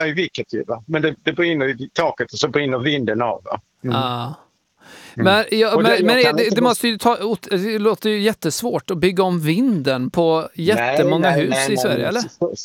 i vilket ju, va? Men det brinner i taket och så brinner vinden av, va? Ja. Men det måste ju det låter ju jättesvårt att bygga om vinden på jättemånga hus i Sverige, eller?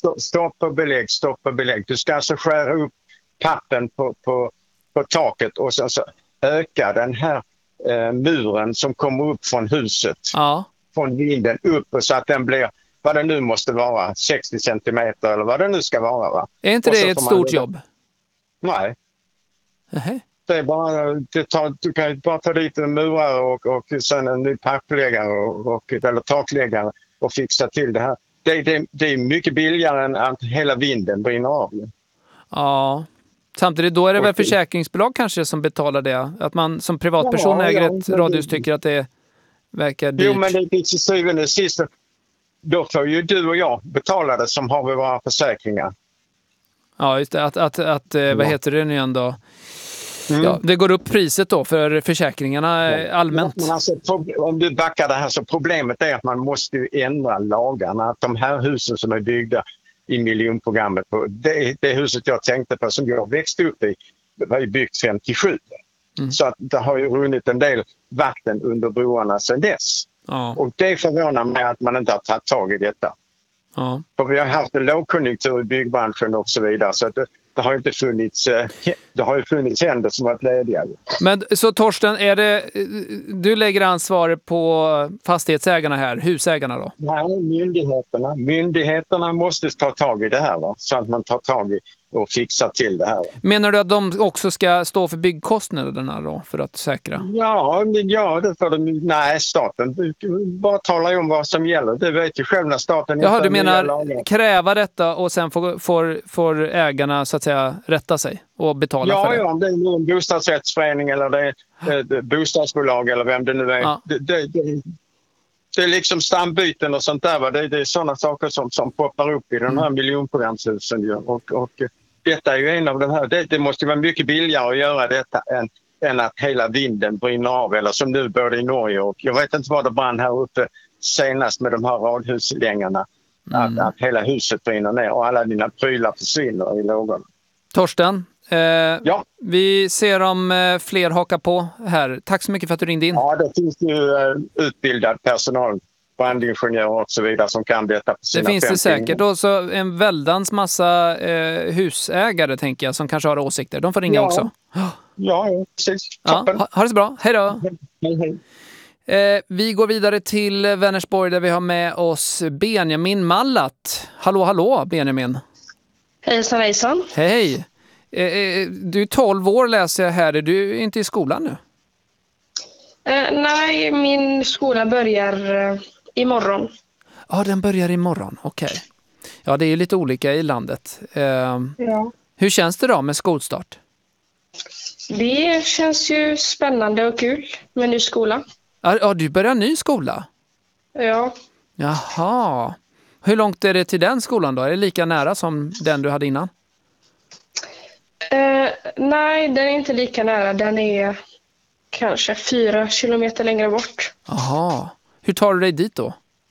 Stopp och belägg. Du ska alltså skära upp pappen på taket och så öka den här muren som kommer upp från huset. Ja. Från vinden upp så att den blir, vad det nu måste vara, 60 centimeter eller vad det nu ska vara, va? Är inte det ett stort jobb? Nej. Uh-huh. Det är bara, du kan bara ta dit en murare och sen en ny pappläggare eller takläggare och fixa till det här. Det är mycket billigare än att hela vinden brinner av. Ja. Samtidigt då är det väl försäkringsbolag kanske som betalar det? Att man som privatperson äger ett radhus tycker att det verkar dyrt. Jo, men det är till syvende och sist. Då får ju du och jag betala det som har vi våra försäkringar. Ja, just det. Vad heter det nu igen då? Ja, det går upp priset då för försäkringarna allmänt. Men alltså, om du backar det här så problemet är att man måste ju ändra lagarna. Att de här husen som är byggda i miljonprogrammet, det huset jag tänkte på som jag växte upp i, var ju byggt 57. Så att det har ju runnit en del vatten under broarna sedan dess. Ja. Och det förvånar mig att man inte har tagit tag i detta. Ja. För vi har haft en lågkonjunktur i byggbranschen och så vidare, så att det har inte funnits, det har ju funnits händer som varit lediga. Men så Torsten, du lägger ansvaret på fastighetsägarna här, husägarna då? Nej, myndigheterna måste ta tag i det här, va? Så att man tar tag i och fixar till det här. Menar du att de också ska stå för byggkostnaderna då för att säkra? Ja, det får de. Nej, staten bara talar ju om vad som gäller. Det vet ju själv när staten... Jaha, du menar kräva detta och sen får ägarna så att säga rätta sig och betala för det? Ja, om det är en bostadsrättsförening eller det är ett bostadsbolag eller vem det nu är. Ja. Det är liksom stambyten och sånt där. Va? Det är sådana saker som poppar upp i de här miljonprogramshusen. Och detta är ju en av de här. Det måste vara mycket billigare att göra detta än att hela vinden brinner av. Eller som nu både i Norge och jag vet inte vad det brann här uppe senast med de här radhuslängarna. Att hela huset brinner ner och alla dina prylar försvinner i lågorna. Torsten, vi ser om fler hakar på här. Tack så mycket för att du ringde in. Ja, det finns ju utbildad personal, brandingenjörer och så vidare som kan detta på sina. Det finns det säkert. Och så en väldans massa husägare tänker jag som kanske har åsikter. De får ringa också. Ja, precis. Ja, ha det så bra. Hej då. Hej. Vi går vidare till Vänersborg där vi har med oss Benjamin Mallat. Hallå Benjamin. Hejsan, hejsan. Hej. Du är 12 år läser jag här. Är du inte i skolan nu? Nej, min skola börjar imorgon. Ja, den börjar imorgon. Okej. Ja, det är lite olika i landet. Ja. Hur känns det då med skolstart? Det känns ju spännande och kul med ny skola. Ja, du börjar ny skola? Ja. Jaha. Hur långt är det till den skolan då? Är det lika nära som den du hade innan? Nej, den är inte lika nära. Den är kanske 4 kilometer längre bort. Jaha. Hur tar du dig dit då?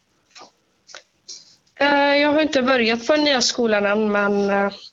Jag har inte börjat på den nya skolan än, men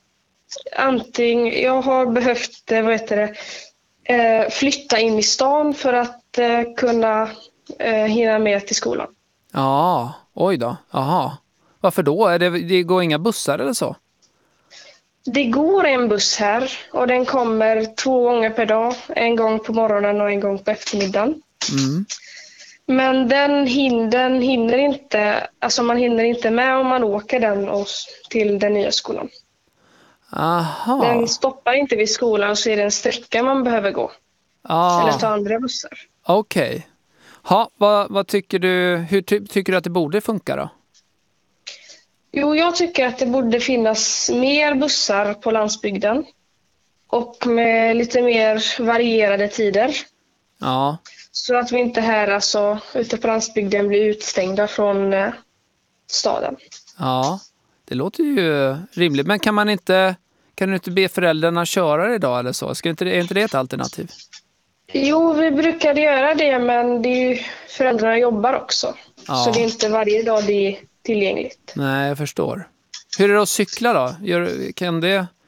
jag har behövt flytta in i stan för att kunna hinna med till skolan. Ja, oj då. Jaha. Varför då? Det går inga bussar eller så? Det går en buss här och den kommer 2 gånger per dag. En gång på morgonen och en gång på eftermiddagen. Mm. Men den hinner inte, alltså man hinner inte med om man åker den till den nya skolan. Aha. Den stoppar inte vid skolan så är det en sträcka man behöver gå. Eller ta andra bussar. Okej. Vad tycker du, hur tycker du att det borde funka då? Jo, jag tycker att det borde finnas mer bussar på landsbygden. Och med lite mer varierade tider. Ja. Så att vi inte här ute på landsbygden blir utstängda från staden. Ja, det låter ju rimligt. Men kan du inte be föräldrarna köra idag eller så? Är inte det ett alternativ? Jo, vi brukade göra det, men föräldrarna jobbar också. Ja. Så det är inte varje dag det är tillgängligt. Nej, jag förstår. Hur är det att cykla då?